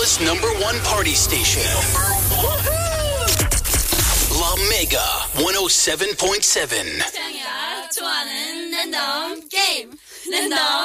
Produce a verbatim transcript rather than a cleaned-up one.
Manila's number one party station. La Mega one oh seven point seven. 좋아하는 랜덤 게임. 랜덤